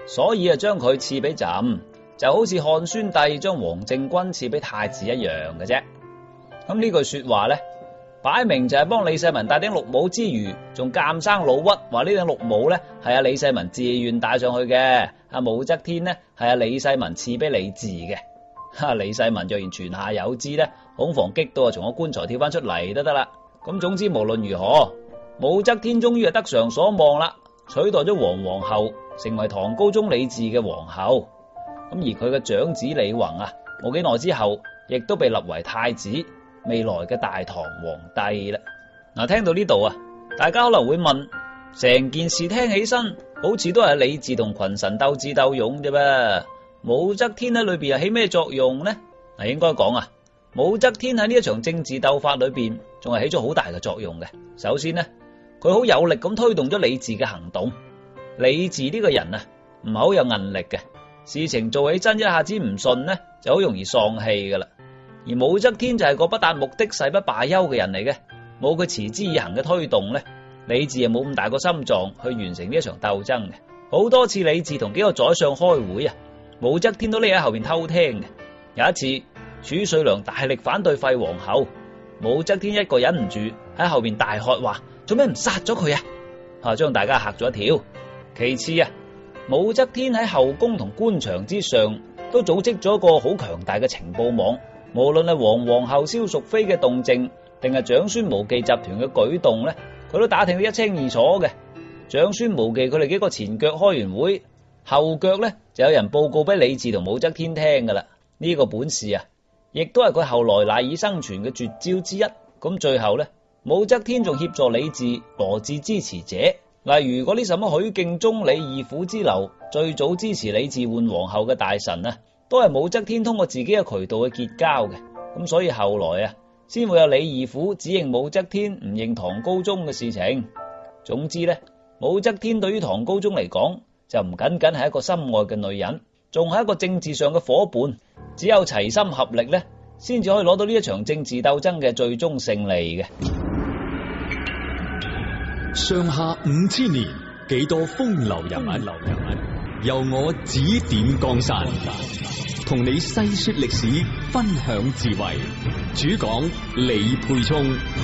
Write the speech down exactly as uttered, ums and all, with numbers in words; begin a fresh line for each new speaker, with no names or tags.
所以啊將佢賜俾朕，就好似漢宣帝將王政君賜俾太子一樣嘅啫。咁呢句說話咧，擺明就係幫李世民戴頂綠帽之餘，仲鑒生老屈，話呢頂綠帽咧係阿李世民自願戴上去嘅，阿武則天呢係阿李世民賜俾李治嘅。哈！李世民若然泉下有知咧，恐防激到啊從個棺材跳翻出嚟都得啦。咁總之無論如何，武則天終於係得償所望啦，取代咗王皇后，成為唐高宗李治嘅皇后。咁而佢嘅長子李弘啊，冇幾耐之後，亦都被立為太子，未來嘅大唐皇帝啦。嗱，聽到呢度啊，大家可能會問，成件事聽起身好似都係李治同群臣鬥智鬥勇啫噃。武則天喺裏邊又起咩作用呢？嗱，應該講啊，武則天喺呢一場政治鬥法裏邊，仲係起咗好大嘅作用嘅。首先呢，佢好有力咁推動咗李治嘅行動。李治呢個人啊，唔係好有韌力嘅，事情做起真一下子唔順呢，就好容易喪氣噶啦。而武則天就係個不達目的誓不罷休嘅人嚟嘅，冇佢持之以恆嘅推動呢，李治啊冇咁大個心臟去完成呢一場鬥爭嘅。好多次李治同幾個宰相開會啊，武則天都匿喺後邊偷聽嘅。有一次，褚遂良大力反對廢皇后，武則天一個忍唔住喺後邊大喝話：做咩唔殺咗佢啊？吓，將大家嚇咗一跳。其次啊，武則天喺後宮同官場之上都組織咗一個好強大嘅情報網，無論係王皇后蕭淑妃嘅動靜，定係長孫無忌集團嘅舉動咧，佢都打聽得一清二楚嘅。長孫無忌佢哋幾個前腳開完會，後腳咧就有人報告俾李治同武則天聽噶啦。呢個本事啊，亦都係佢後來賴以生存嘅絕招之一。咁最後咧，武則天仲協助李治羅致支持者，例如嗰啲什麼許敬宗、李義府之流，最早支持李治換皇后嘅大臣啊，都係武則天通過自己嘅渠道去結交嘅。咁所以後來啊，先會有李義府指認武則天唔認唐高宗嘅事情。總之咧，武則天對於唐高宗嚟講，就唔僅僅係一個心愛嘅女人，仲係一個政治上嘅伙伴。只有齊心合力咧，先至可以攞到呢一場政治鬥爭嘅最終勝利嘅。
上下五千年，幾多風流人物，流人物由我指點江山，同你細說歷史，分享智慧。主講李沛聰。